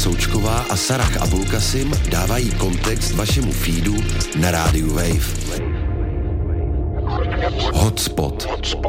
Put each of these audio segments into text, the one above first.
Součková a Sarah Abulkasim dávají kontext vašemu feedu na rádiu Wave. Hotspot.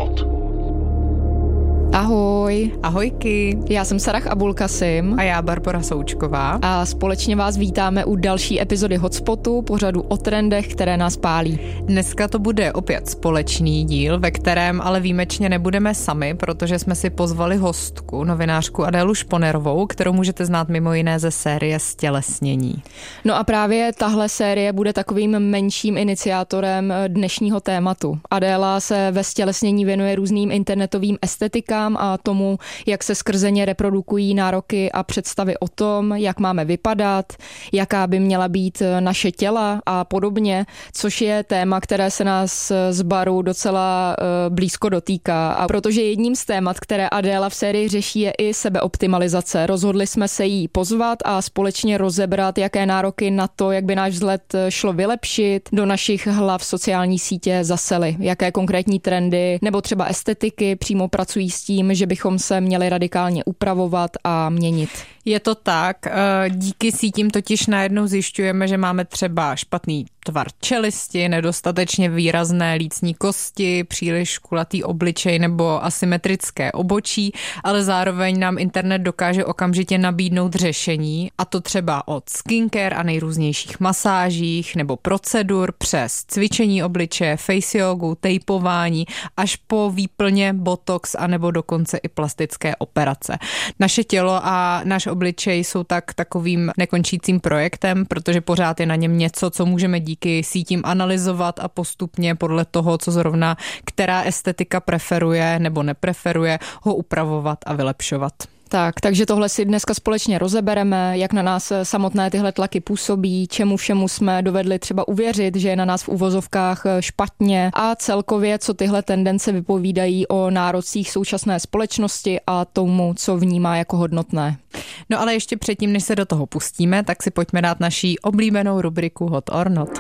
Ahoj. Ahojky. Já jsem Sarah Abulkasim. A já Barbora Součková. A společně vás vítáme u další epizody Hotspotu, pořadu o trendech, které nás pálí. Dneska to bude opět společný díl, ve kterém ale výjimečně nebudeme sami, protože jsme si pozvali hostku, novinářku Adélu Šponerovou, kterou můžete znát mimo jiné ze série Stělesnění. No a právě tahle série bude takovým menším iniciátorem dnešního tématu. Adéla se ve Stělesnění věnuje různým internetovým estetikám a tomu, jak se skrze ně reprodukují nároky a představy o tom, jak máme vypadat, jaká by měla být naše těla a podobně, což je téma, které se nás z baru docela blízko dotýká. A protože jedním z témat, které Adéla v sérii řeší, je i sebeoptimalizace. Rozhodli jsme se jí pozvat a společně rozebrat, jaké nároky na to, jak by náš vzhled šlo vylepšit, do našich hlav sociální sítě zasely, jaké konkrétní trendy nebo třeba estetiky přímo pracují s tím, že bychom se měli radikálně upravovat a měnit. Je to tak, díky sítím totiž najednou zjišťujeme, že máme třeba špatný tvar čelisti, nedostatečně výrazné lícní kosti, příliš kulatý obličej nebo asymetrické obočí, ale zároveň nám internet dokáže okamžitě nabídnout řešení, a to třeba od skincare a nejrůznějších masážích nebo procedur přes cvičení obličeje, face jogu, tejpování až po výplně, botox a nebo dokonce i plastické operace. Naše tělo a náš obličej jsou takovým nekončícím projektem, protože pořád je na něm něco, co můžeme díky sítím analyzovat a postupně podle toho, co zrovna která estetika preferuje nebo nepreferuje, ho upravovat a vylepšovat. Takže tohle si dneska společně rozebereme, jak na nás samotné tyhle tlaky působí, čemu všemu jsme dovedli třeba uvěřit, že je na nás v uvozovkách špatně a celkově, co tyhle tendence vypovídají o nárocích současné společnosti a tomu, co vnímá jako hodnotné. No ale ještě předtím, než se do toho pustíme, tak si pojďme dát naší oblíbenou rubriku Hot or Not.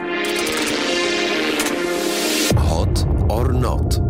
Hot or Not.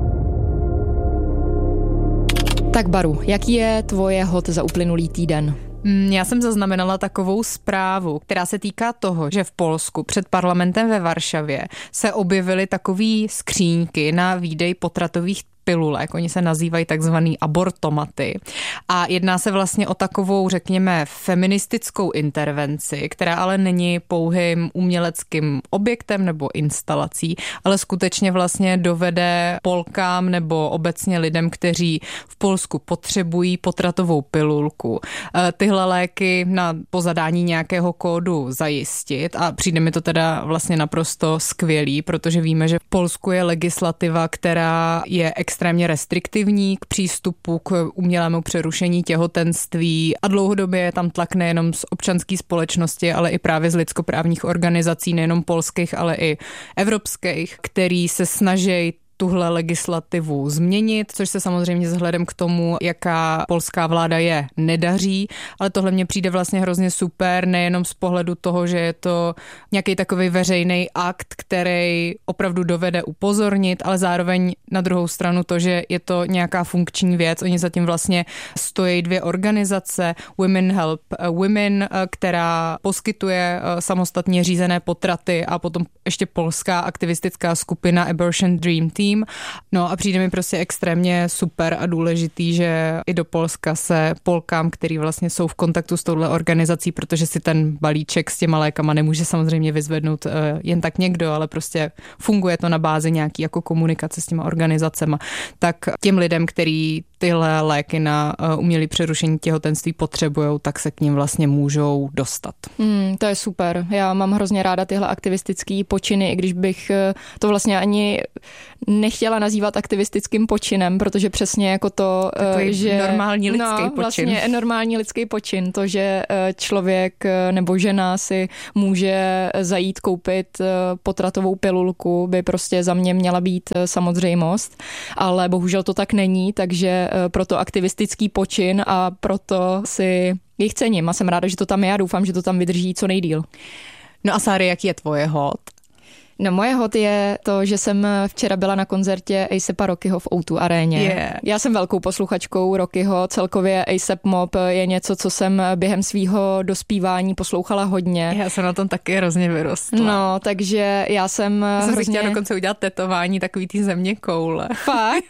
Tak Baru, jaký je tvoje hot za uplynulý týden? Já jsem zaznamenala takovou zprávu, která se týká toho, že v Polsku před parlamentem ve Varšavě se objevily takové skříňky na výdej potratových pilulek, oni se nazývají takzvaný abortomaty. A jedná se vlastně o takovou, řekněme, feministickou intervenci, která ale není pouhým uměleckým objektem nebo instalací, ale skutečně vlastně dovede Polkám nebo obecně lidem, kteří v Polsku potřebují potratovou pilulku, tyhle léky po zadání nějakého kódu zajistit, a přijde mi to teda vlastně naprosto skvělý, protože víme, že v Polsku je legislativa, která je extrémně restriktivní k přístupu k umělému přerušení těhotenství a dlouhodobě je tam tlak nejenom z občanské společnosti, ale i právě z lidskoprávních organizací, nejenom polských, ale i evropských, který se snaží tuhle legislativu změnit, což se samozřejmě vzhledem k tomu, jaká polská vláda je, nedaří, ale tohle mně přijde vlastně hrozně super, nejenom z pohledu toho, že je to nějaký takový veřejný akt, který opravdu dovede upozornit, ale zároveň na druhou stranu to, že je to nějaká funkční věc. Oni zatím vlastně stojí dvě organizace, Women Help Women, která poskytuje samostatně řízené potraty, a potom ještě polská aktivistická skupina Abortion Dream Team. No a přijde mi prostě extrémně super a důležitý, že i do Polska se Polkám, který vlastně jsou v kontaktu s touhle organizací, protože si ten balíček s těma lékama nemůže samozřejmě vyzvednout jen tak někdo, ale prostě funguje to na bázi nějaký jako komunikace s těma organizacema, tak těm lidem, který tyhle léky na umělé přerušení těhotenství potřebujou, tak se k ním vlastně můžou dostat. To je super. Já mám hrozně ráda tyhle aktivistické počiny, i když bych to vlastně ani nechtěla nazývat aktivistickým počinem, protože přesně jako to, takový že normální lidský počin. Vlastně normální lidský počin, to, že člověk nebo žena si může zajít koupit potratovou pilulku, by prostě za mě měla být samozřejmost, ale bohužel to tak není, takže proto aktivistický počin a proto si jich cením a jsem ráda, že to tam je a doufám, že to tam vydrží co nejdýl. No a Sáry, jaký je tvoje hot? No moje hot je to, že jsem včera byla na koncertě A$APa Rockyho v O2 aréně. Yeah. Já jsem velkou posluchačkou Rockyho, celkově A$AP Mob je něco, co jsem během svýho dospívání poslouchala hodně. Já jsem na tom taky hrozně vyrostla. No, takže já jsem si chtěla dokonce udělat tetování takový ty země koule. Fakt?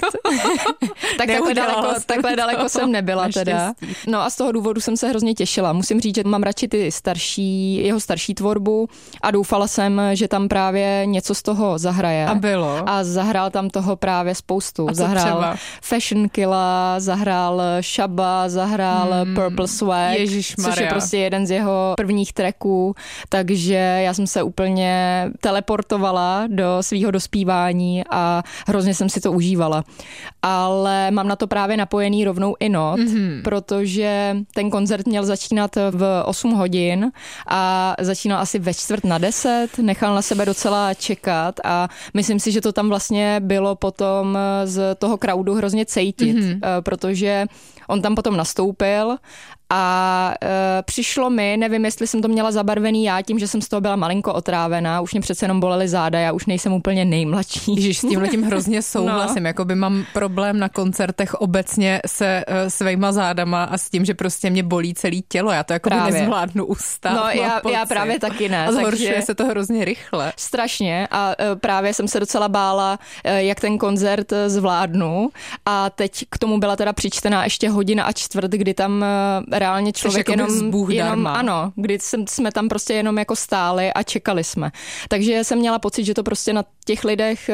Tak takhle daleko jsem nebyla teda. No a z toho důvodu jsem se hrozně těšila. Musím říct, že mám radši jeho starší tvorbu a doufala jsem, že tam právě něco z toho zahraje. A bylo. A zahrál tam toho právě spoustu. A co zahrál třeba? Fashion Killa, zahrál Shabba, zahrál Purple Swag, Ježišmarja. což je prostě jeden z jeho prvních tracků, takže já jsem se úplně teleportovala do svýho dospívání a hrozně jsem si to užívala. Ale mám na to právě napojený rovnou i not, protože ten koncert měl začínat v 8 hodin a začínal asi ve 9:45, nechal na sebe docela čekat a myslím si, že to tam vlastně bylo potom z toho crowdu hrozně cítit, protože on tam potom nastoupil a přišlo mi, nevím, jestli jsem to měla zabarvený já tím, že jsem z toho byla malinko otrávená, už mě přece jenom bolely záda, já už nejsem úplně nejmladší. Ježiš, s tímhletím hrozně souhlasím, no. Jakoby mám problém na koncertech obecně se svýma zádama a s tím, že prostě mě bolí celý tělo, já to jako nezvládnu ustát. No já právě taky ne. A zhoršuje se to hrozně rychle. Strašně a právě jsem se docela bála, jak ten koncert zvládnu a teď k tomu byla teda přičtená ještě 1.25 hodiny, kdy tam reálně člověk jenom ano, kdy jsme tam prostě jenom jako stáli a čekali jsme. Takže jsem měla pocit, že to prostě na těch lidech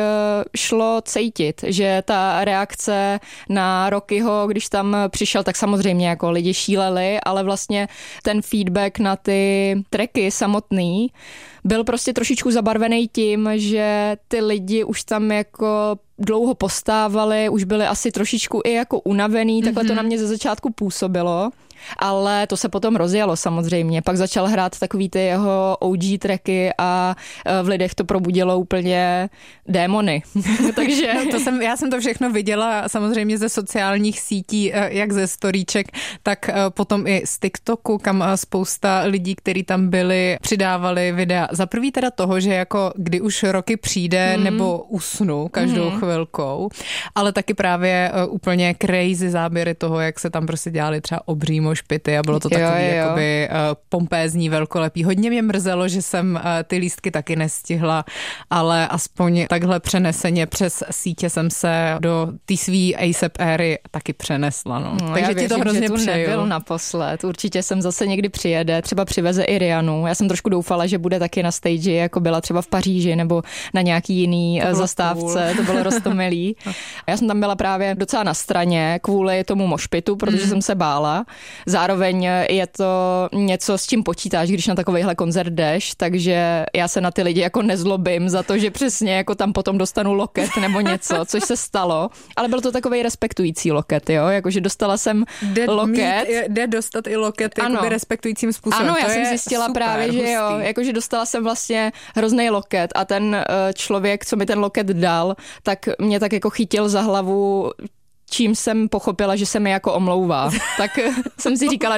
šlo cítit, že ta reakce na Rockyho, když tam přišel, tak samozřejmě jako lidi šíleli, ale vlastně ten feedback na ty tracky samotný byl prostě trošičku zabarvený tím, že ty lidi už tam jako dlouho postávali, už byli asi trošičku i jako unavený, takhle to na mě ze začátku působilo. Ale to se potom rozjelo samozřejmě. Pak začal hrát takový ty jeho OG tracky a v lidech to probudilo úplně démony. Takže já jsem to všechno viděla samozřejmě ze sociálních sítí, jak ze storíček, tak potom i z TikToku, kam spousta lidí, kteří tam byli, přidávali videa. Za prvý teda toho, že jako kdy už Rocky přijde nebo usnu každou chvilkou, ale taky právě úplně crazy záběry toho, jak se tam prostě dělali třeba obří mošpity a bylo to takový jakoby pompézní, velkolepý. Hodně mě mrzelo, že jsem ty lístky taky nestihla, ale aspoň takhle přeneseně přes sítě jsem se do té svý A$AP éry taky přenesla. No. Takže ti to hrozně přeju. Nebyl naposled. Určitě sem zase někdy přijede, třeba přiveze i Rihannu. Já jsem trošku doufala, že bude taky na stage, jako byla třeba v Paříži nebo na nějaký jiný zastávce. Cool. To bylo roztomilý. Já jsem tam byla právě docela na straně kvůli tomu mošpitu, protože jsem se bála. Zároveň je to něco, s čím počítáš, když na takovejhle koncert jdeš, takže já se na ty lidi jako nezlobím za to, že přesně jako tam potom dostanu loket nebo něco, což se stalo, ale byl to takovej respektující loket, jo, jakože dostala jsem loket. Jde dostat i loket jakoby respektujícím způsobem. Ano, já jsem zjistila super, právě, že jo, jakože dostala jsem vlastně hrozný loket a ten člověk, co mi ten loket dal, tak mě tak jako chytil za hlavu, čím jsem pochopila, že se mi jako omlouvá. Tak jsem si říkala,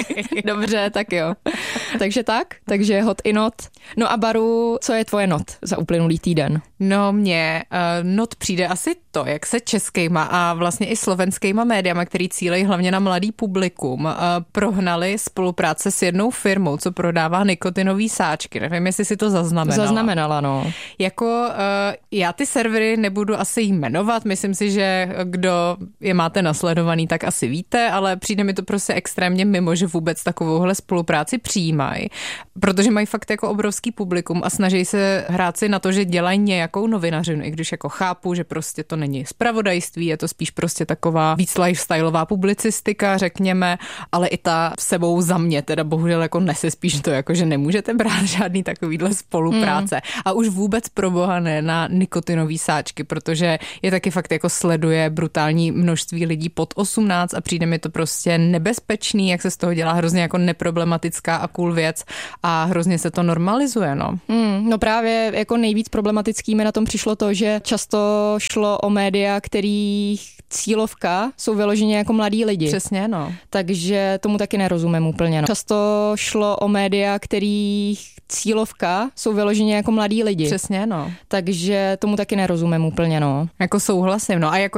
dobře, tak jo. Takže hot i not. No a Baru, co je tvoje not za uplynulý týden? No mně not přijde asi to, jak se českýma a vlastně i slovenskýma médiama, který cílejí hlavně na mladý publikum, prohnali spolupráce s jednou firmou, co prodává nikotinový sáčky. Nevím, jestli si to zaznamenala. Zaznamenala, no. Jako já ty servery nebudu asi jmenovat, myslím si, že kdo je máte nasledovaný, tak asi víte, ale přijde mi to prostě extrémně mimo, že vůbec takovouhle spolupráci přijímají, protože mají fakt jako obrovský publikum a snaží se hrát si na to, že dělají nějakou novinařinu, i když jako chápu, že prostě to není zpravodajství, je to spíš prostě taková víc lifestyleová publicistika, řekněme, ale i ta sebou za mě teda bohužel jako nese spíš to, jako že nemůžete brát žádný takovýhle spolupráce. A už vůbec pro boha ne na nikotinový sáčky, protože je taky fakt jako sleduje brutální velký množství lidí pod 18 a přijde mi to prostě nebezpečný, jak se z toho dělá hrozně jako neproblematická a cool věc a hrozně se to normalizuje, no. No právě jako nejvíc problematický mi na tom přišlo to, že často šlo o média, kterých cílovka jsou vyloženě jako mladí lidi. Přesně, no. Takže tomu taky nerozumím úplně. No. Často šlo o média, kterých cílovka jsou vyloženě jako mladí lidi. Přesně, no. Takže tomu taky nerozumím úplně, no. Jako souhlasím, no. A jako